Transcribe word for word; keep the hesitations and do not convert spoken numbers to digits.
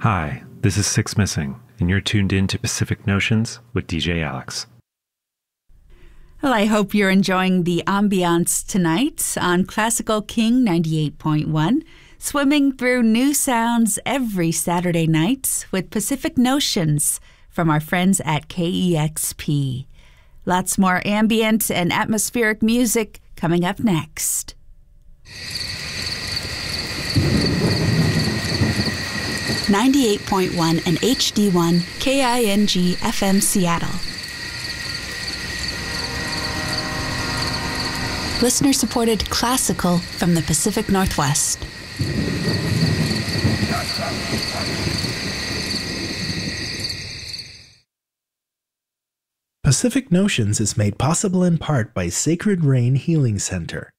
Hi, this is Six Missing, and you're tuned in to Pacific Notions with D J Alex. Well, I hope you're enjoying the ambiance tonight on Classical King ninety-eight point one, swimming through new sounds every Saturday night with Pacific Notions from our friends at K E X P. Lots more ambient and atmospheric music coming up next. ninety-eight point one and H D one K I N G F M Seattle. Listener-supported classical from the Pacific Northwest. Pacific Notions is made possible in part by Sacred Rain Healing Center.